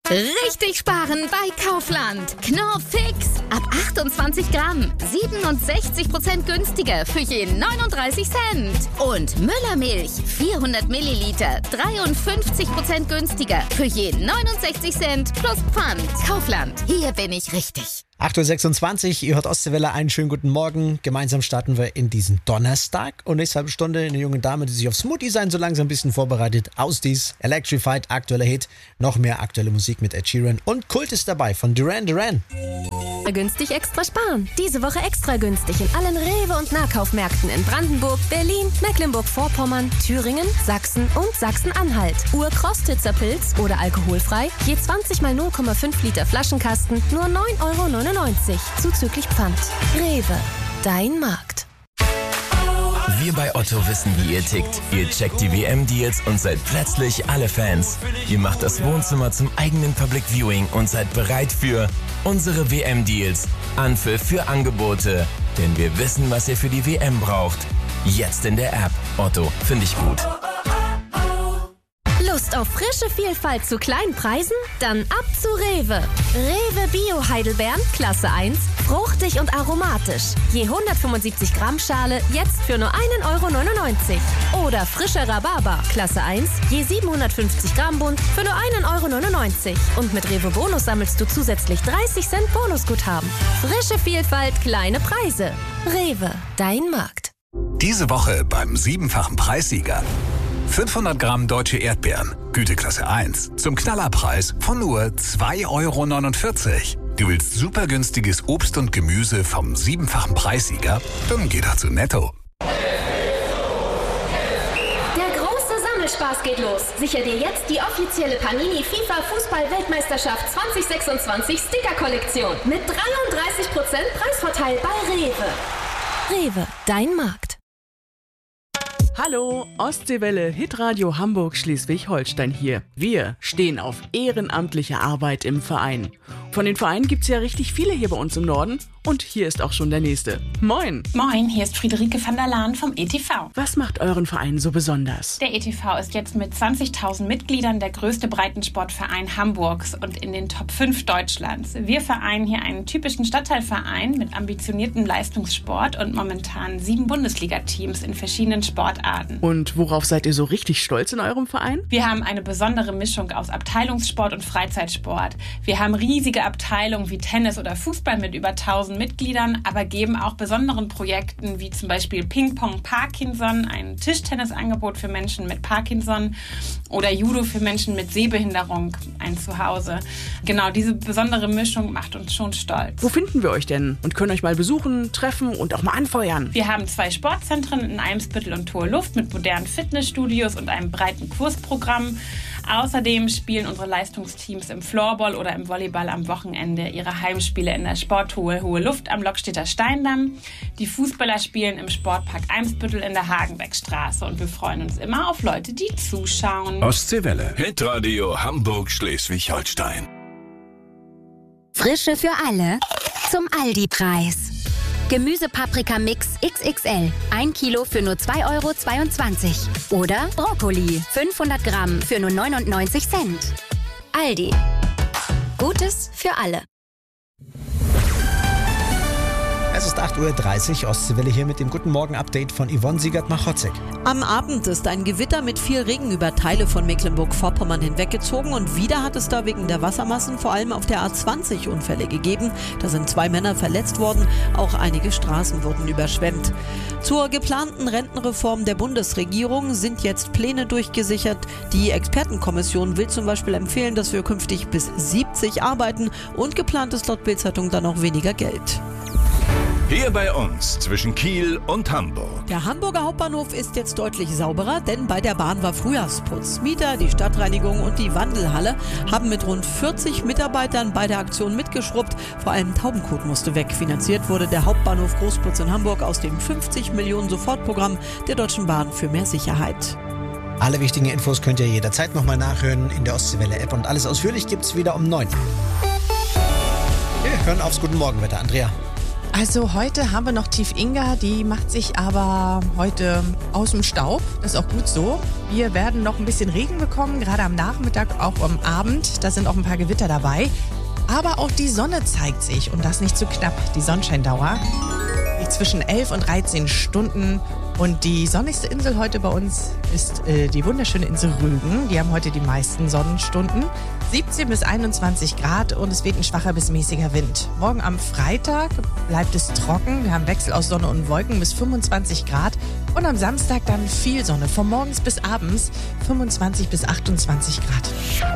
Richtig sparen bei Kaufland. Knorr Fix. Ab 28 Gramm. 67% günstiger für je 39 Cent. Und Müllermilch. 400 Milliliter. 53% günstiger für je 69 Cent plus Pfand. Kaufland. Hier bin ich richtig. 8.26 Uhr, ihr hört Ostseewelle, einen schönen guten Morgen. Gemeinsam starten wir in diesen Donnerstag. Und nächste halbe Stunde eine junge Dame, die sich auf Smoothie sein so langsam ein bisschen vorbereitet. Aus dies Electrified, aktueller Hit. Noch mehr aktuelle Musik mit Ed Sheeran. Und Kult ist dabei von Duran Duran. Günstig extra sparen. Diese Woche extra günstig in allen Rewe- und Nahkaufmärkten in Brandenburg, Berlin, Mecklenburg-Vorpommern, Thüringen, Sachsen und Sachsen-Anhalt. Ur-Krostitzer Pilz oder alkoholfrei. Je 20 mal 0,5 Liter Flaschenkasten. Nur 9,99 € zuzüglich Pfand. Rewe, dein Markt. Wir bei Otto wissen, wie ihr tickt. Ihr checkt die WM-Deals und seid plötzlich alle Fans. Ihr macht das Wohnzimmer zum eigenen Public Viewing und seid bereit für unsere WM-Deals. Anpfiff für Angebote. Denn wir wissen, was ihr für die WM braucht. Jetzt in der App. Otto, finde ich gut. Lust auf frische Vielfalt zu kleinen Preisen? Dann ab zu Rewe. Rewe Bio Heidelbeeren, Klasse 1, fruchtig und aromatisch. Je 175 Gramm Schale, jetzt für nur 1,99 €. Oder frischer Rhabarber, Klasse 1, je 750 Gramm Bund, für nur 1,99 €. Und mit Rewe Bonus sammelst du zusätzlich 30 Cent Bonusguthaben. Frische Vielfalt, kleine Preise. Rewe, dein Markt. Diese Woche beim 7-fachen Preissieger. 500 Gramm deutsche Erdbeeren, Güteklasse 1, zum Knallerpreis von nur 2,49 €. Du willst super günstiges Obst und Gemüse vom 7-fachen Preissieger? Dann geh doch zu Netto. Der große Sammelspaß geht los. Sicher dir jetzt die offizielle Panini FIFA Fußball-Weltmeisterschaft 2026 Sticker-Kollektion mit 33% Preisvorteil bei Rewe. Rewe, dein Markt. Hallo, Ostseewelle, Hitradio Hamburg Schleswig-Holstein hier. Wir stehen auf ehrenamtliche Arbeit im Verein. Von den Vereinen gibt's ja richtig viele hier bei uns im Norden. Und hier ist auch schon der nächste. Moin! Moin, hier ist Friederike van der Laan vom ETV. Was macht euren Verein so besonders? Der ETV ist jetzt mit 20.000 Mitgliedern der größte Breitensportverein Hamburgs und in den Top 5 Deutschlands. Wir vereinen hier einen typischen Stadtteilverein mit ambitioniertem Leistungssport und momentan 7 Bundesliga-Teams in verschiedenen Sportarten. Und worauf seid ihr so richtig stolz in eurem Verein? Wir haben eine besondere Mischung aus Abteilungssport und Freizeitsport. Wir haben riesige Abteilungen wie Tennis oder Fußball mit über 1000 Mitgliedern, aber geben auch besonderen Projekten wie zum Beispiel Ping-Pong Parkinson, ein Tischtennisangebot für Menschen mit Parkinson oder Judo für Menschen mit Sehbehinderung, ein Zuhause. Genau, diese besondere Mischung macht uns schon stolz. Wo finden wir euch denn und können euch mal besuchen, treffen und auch mal anfeuern? Wir haben 2 Sportzentren in Eimsbüttel und Hohe Luft mit modernen Fitnessstudios und einem breiten Kursprogramm. Außerdem spielen unsere Leistungsteams im Floorball oder im Volleyball am Wochenende ihre Heimspiele in der Sporthalle Hohe Luft am Lockstedter Steindamm. Die Fußballer spielen im Sportpark Eimsbüttel in der Hagenbeckstraße und wir freuen uns immer auf Leute, die zuschauen. Ostseewelle, Hitradio Hamburg Schleswig-Holstein. Frische für alle zum Aldi-Preis. Gemüsepaprika-Mix XXL, 1 Kilo für nur 2,22 €. Oder Brokkoli, 500 Gramm für nur 99 Cent. Aldi. Gutes für alle. Es ist 8.30 Uhr, Ostseewelle hier mit dem Guten Morgen-Update von Yvonne Siegert-Machotzek. Am Abend ist ein Gewitter mit viel Regen über Teile von Mecklenburg-Vorpommern hinweggezogen und wieder hat es da wegen der Wassermassen vor allem auf der A20 Unfälle gegeben. Da sind 2 Männer verletzt worden, auch einige Straßen wurden überschwemmt. Zur geplanten Rentenreform der Bundesregierung sind jetzt Pläne durchgesichert. Die Expertenkommission will zum Beispiel empfehlen, dass wir künftig bis 70 arbeiten und geplant ist laut Bild-Zeitung dann auch weniger Geld. Hier bei uns zwischen Kiel und Hamburg. Der Hamburger Hauptbahnhof ist jetzt deutlich sauberer, denn bei der Bahn war Frühjahrsputz. Mieter, die Stadtreinigung und die Wandelhalle haben mit rund 40 Mitarbeitern bei der Aktion mitgeschrubbt. Vor allem Taubenkot musste weg. Finanziert wurde der Hauptbahnhof Großputz in Hamburg aus dem 50 Millionen Sofortprogramm der Deutschen Bahn für mehr Sicherheit. Alle wichtigen Infos könnt ihr jederzeit nochmal nachhören in der Ostseewelle-App und alles ausführlich gibt's wieder um 9. Wir hören aufs Guten Morgenwetter, Andrea. Also heute haben wir noch Tief-Inga, die macht sich aber heute aus dem Staub. Das ist auch gut so. Wir werden noch ein bisschen Regen bekommen, gerade am Nachmittag, auch am Abend. Da sind auch ein paar Gewitter dabei. Aber auch die Sonne zeigt sich und das nicht zu knapp. Die Sonnenscheindauer liegt zwischen 11 und 13 Stunden. Und die sonnigste Insel heute bei uns ist die wunderschöne Insel Rügen. Die haben heute die meisten Sonnenstunden. 17 bis 21 Grad und es weht ein schwacher bis mäßiger Wind. Morgen am Freitag bleibt es trocken. Wir haben Wechsel aus Sonne und Wolken bis 25 Grad. Und am Samstag dann viel Sonne. Von morgens bis abends 25 bis 28 Grad.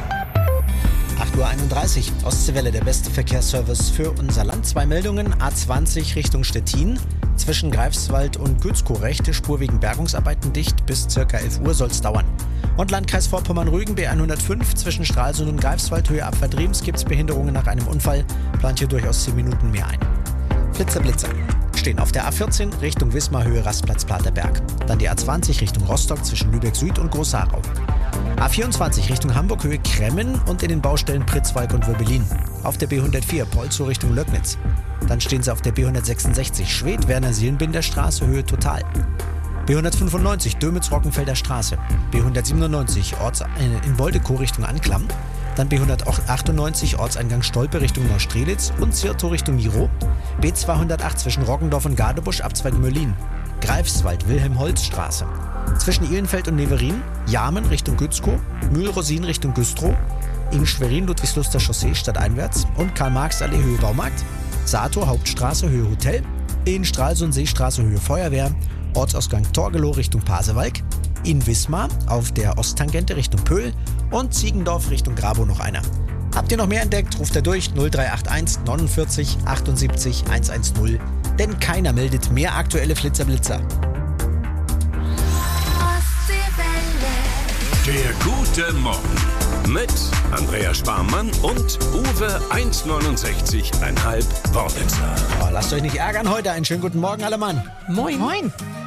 8:31 Uhr, Ostseewelle, der beste Verkehrsservice für unser Land. 2 Meldungen, A20 Richtung Stettin. Zwischen Greifswald und Gützkow rechte Spur wegen Bergungsarbeiten dicht. Bis ca. 11 Uhr soll es dauern. Und Landkreis Vorpommern-Rügen, B105 zwischen Stralsund und Greifswald, Höhe Abfahrt Riems, gibt es Behinderungen nach einem Unfall. Plant hier durchaus 10 Minuten mehr ein. Blitzer stehen auf der A14 Richtung Wismar, Höhe Rastplatz Platerberg. Dann die A20 Richtung Rostock zwischen Lübeck Süd und Großharau. A24 Richtung Hamburg, Höhe Kremmen und in den Baustellen Pritzwalk und Würbelin. Auf der B104 Polzow Richtung Löcknitz. Dann stehen sie auf der B166 Schwedt-Werner-Seelenbinder-Straße, Höhe Total. B195 Dömitz-Rockenfelder Straße. B197 in Woldekow Richtung Anklam. Dann B198 Ortseingang Stolpe Richtung Neustrelitz und Zirtow Richtung Miro. B208 zwischen Roggendorf und Gadebusch, Abzweig Möllin. Greifswald Wilhelm-Holz-Straße. Zwischen Ihlenfeld und Neverin, Jarmen Richtung Gützkow, Mühl-Rosin Richtung Güstrow, in Schwerin Ludwigsluster Chaussee stadteinwärts und Karl-Marx-Allee Höhe Baumarkt, Sator Hauptstraße Höhe Hotel, in Stralsund Seestraße Höhe Feuerwehr, Ortsausgang Torgelow Richtung Pasewalk, in Wismar auf der Osttangente Richtung Pöhl und Ziegendorf Richtung Grabow noch einer. Habt ihr noch mehr entdeckt, ruft er durch 0381 49 78 110, denn keiner meldet mehr aktuelle Flitzer-Blitzer. Der gute Morgen mit Andrea Sparmann und Uwe 1,69,5 Worblitzer. Oh, lasst euch nicht ärgern heute. Einen schönen guten Morgen, alle Mann. Moin. Moin.